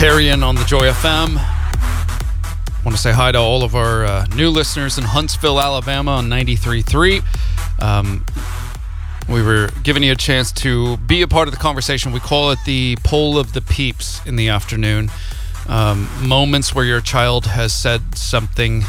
Tarian on the Joy FM. I want to say hi to all of our new listeners in Huntsville, Alabama on 93.3. We were giving you a chance to be a part of the conversation. We call it the Poll of the Peeps in the afternoon. Moments where your child has said something,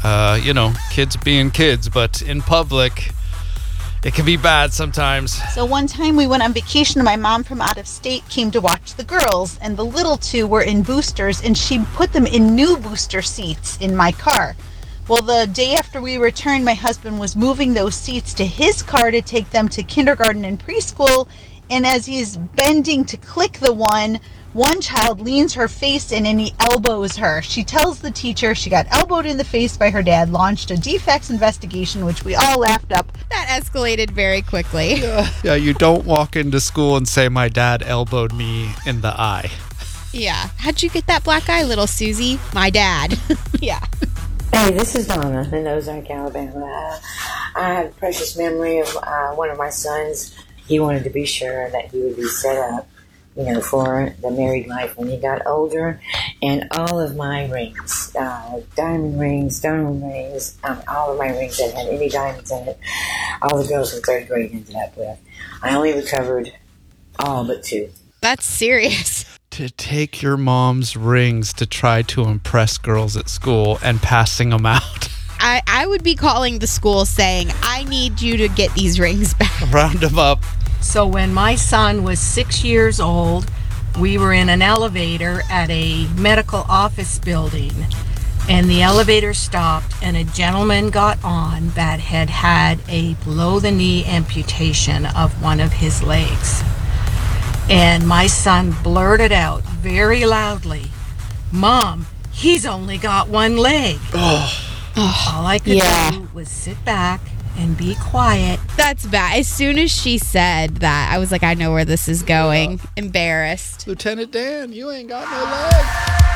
kids being kids, but in public, it can be bad sometimes. So one time we went on vacation and my mom from out of state came to watch the girls, and the little two were in boosters, and she put them in new booster seats in my car. Well, the day after we returned, my husband was moving those seats to his car to take them to kindergarten and preschool, and as he's bending to click the one child leans her face in and he elbows her. She tells the teacher she got elbowed in the face by her dad, launched a defects investigation, which we all laughed up. That escalated very quickly. Yeah, you don't walk into school and say, my dad elbowed me in the eye. Yeah. How'd you get that black eye, little Susie? My dad. Yeah. Hey, this is Donna in Ozark, Alabama. I have a precious memory of one of my sons. He wanted to be sure that he would be set up, for the married life when he got older. And all of my rings, diamond rings, stone rings, all of my rings that had any diamonds in it, all the girls in third grade ended up with. I only recovered all but 2. That's serious. To take your mom's rings to try to impress girls at school and passing them out. I would be calling the school saying, I need you to get these rings back. Round them up. So when my son was 6 years old, we were in an elevator at a medical office building, and the elevator stopped and a gentleman got on that had a below-the-knee amputation of one of his legs. And my son blurted out very loudly, "Mom, he's only got one leg." All I could do was sit back and be quiet. That's bad. As soon as she said that, I was like, I know where this is going. Embarrassed. Lieutenant Dan, you ain't got no legs.